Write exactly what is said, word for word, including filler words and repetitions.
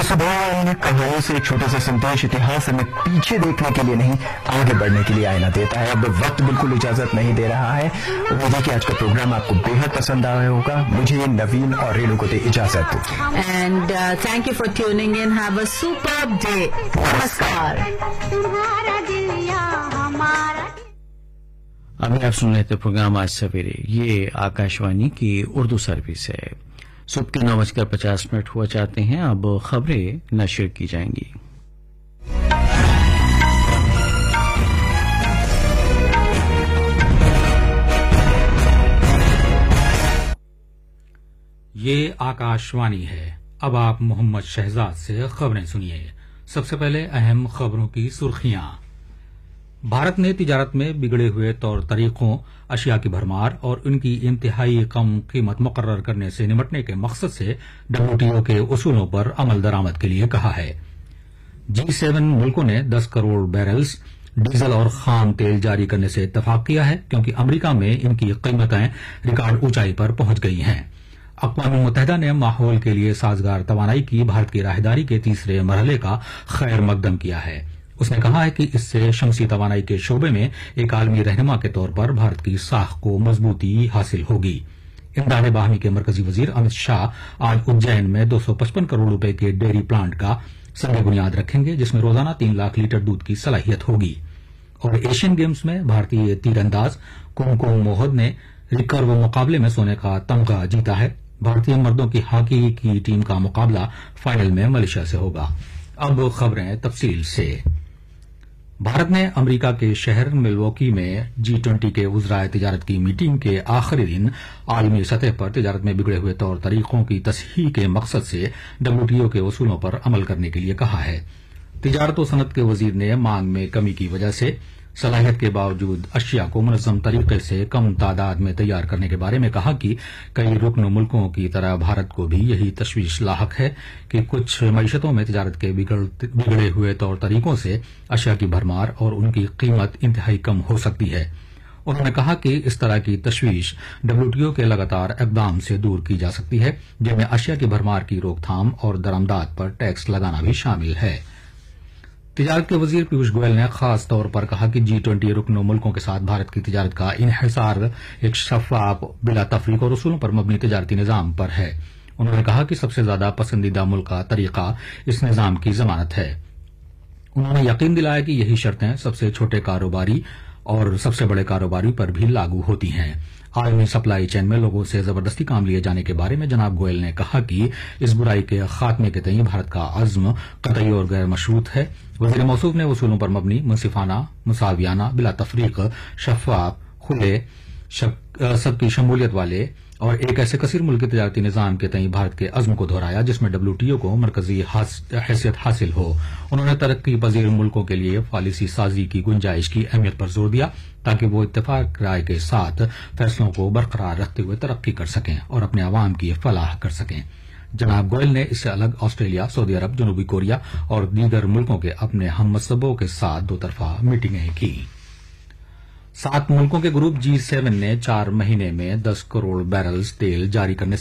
सुबह कहानी से एक छोटे से संदेश इतिहास हमें पीछे देखने के लिए नहीं आगे बढ़ने के लिए आईना देता है। अब वक्त बिल्कुल इजाजत नहीं दे रहा है। उम्मीद है कि आज का प्रोग्राम आपको बेहद पसंद आया होगा। मुझे नवीन और रेणु को दे इजाजत। And thank you for tuning in. Have a superb day. नमस्कार। अभी आप सुन रहे थे प्रोग्राम आज सवेरे। ये आकाशवाणी की उर्दू सर्विस है। सुबह के नौ बजकर पचास मिनट हुआ चाहते हैं। अब खबरें नशर की जाएंगी। ये आकाशवाणी है। अब आप मोहम्मद शहजाद से खबरें सुनिए। सबसे पहले अहम खबरों की सुर्खियां। भारत ने तिजारत में बिगड़े हुए तौर तरीकों, अशिया की भरमार और उनकी इंतहाई कम कीमत मुकर्रर करने से निपटने के मकसद से डब्ल्यूटीओ के उसूलों पर अमल दरामद के लिए कहा है। जी सेवन मुल्कों ने दस करोड़ बैरल्स डीजल और खाम तेल जारी करने से इत्तेफाक किया है, क्योंकि अमरीका में इनकी कीमतें रिकॉर्ड ऊंचाई पर पहुंच गई हैं। अक़वाम मुत्तहिदा ने माहौल के लिए साजगार तवानाई की भारत की राहदारी के तीसरे मरहले का खैर मकदम किया है। उसने कहा है कि इससे शमसी तवानाई के शोबे में एक आलमी रहनुमा के तौर पर भारत की साख को मजबूती हासिल होगी। इमदाद बाहमी के मरकजी वजीर अमित शाह आज उज्जैन में दो सौ पचपन करोड़ रुपए के डेयरी प्लांट का संग बुनियाद रखेंगे, जिसमें रोजाना तीन लाख लीटर दूध की सलाहियत होगी। और एशियन गेम्स में भारतीय तीरंदाज कुमकुम मोहद ने रिकर्व मुकाबले में सोने का तमगा जीता है। भारतीय मर्दों की हॉकी की टीम का मुकाबला फाइनल में मलेशिया से होगा। अब खबरें तफसील से। भारत ने अमरीका के शहर मिल्वॉकी में जी ट्वेंटी के वज़राए तिजारत की मीटिंग के आखिरी दिन आलमी सतह पर तिजारत में बिगड़े हुए तौर तरीकों की तस्हीह के मकसद से डब्ल्यूटीओ के उसूलों पर अमल करने के लिए कहा है। तिजारत और सनत के वजीर ने मांग में कमी की वजह से सलाहियत के बावजूद अशिया को मुनज़्ज़म तरीके से कम तादाद में तैयार करने के बारे में कहा कि कई रुकन मुल्कों की तरह भारत को भी यही तशवीश लाहक है कि कुछ मईशतों में तिजारत के बिगड़े हुए तौर तरीकों से अशिया की भरमार और उनकी कीमत इंतहाई कम हो सकती है। उन्होंने कहा कि इस तरह की तशवीश डब्ल्यूटीओ के लगातार इक़दाम से दूर की जा सकती है, जिनमें अशिया की भरमार की रोकथाम और दरामदाद पर टैक्स लगाना भी शामिल है। तिजारत के वजीर पीयूष गोयल ने खास तौर पर कहा कि जी ट्वेंटी रुकन मुल्कों के साथ भारत की तिजारत का इन्हिसार एक शफाफ, बिला तफरीक और उसूलों पर मबनी तिजारती निजाम पर है। उन्होंने कहा कि सबसे ज्यादा पसंदीदा मुल्क का तरीका इस निजाम की जमानत है। उन्होंने यकीन दिलाया कि यही शर्तें सबसे छोटे कारोबारी और सबसे बड़े कारोबारी पर भी लागू होती हैं। आलमी सप्लाई चेन में लोगों से जबरदस्ती काम लिए जाने के बारे में जनाब गोयल ने कहा कि इस बुराई के खात्मे के तई भारत का अज़्म कतई और गैर मशरूत है। वजीर मौसूफ ने उसूलों पर मबनी, मुंसिफाना, मुसावियाना, बिला तफरीक, शफाफ, खुले, सबकी शमूलियत वाले और एक ऐसे कसीर मुल्की तजारती निजाम के तई भारत के अज़्म को दोहराया जिसमें डब्ल्यूटीओ को मरकजी हैसियत हासिल हो। उन्होंने तरक्की पजीर मुल्कों के लिए पॉलिसी साजी की गुंजाइश की अहमियत पर जोर दिया, ताकि वो इत्तेफाक राय के साथ फैसलों को बरकरार रखते हुए तरक्की कर सकें और अपने अवाम की फलाह कर सकें। जनाब गोयल ने इससे अलग ऑस्ट्रेलिया, सऊदी अरब, जनूबी कोरिया और दीगर मुल्कों के अपने हममसबों के साथ दो तरफा मीटिंगें की। सात मुल्कों के ग्रुप जी सेवन ने चार महीने में दस करोड़ बैरल्स तेल जारी करने